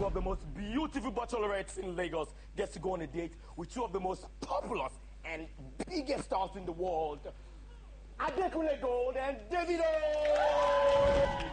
of the most beautiful bachelorettes in Lagos gets to go on a date with two of the most populous and biggest stars in the world, Adekunle Gold and Davido!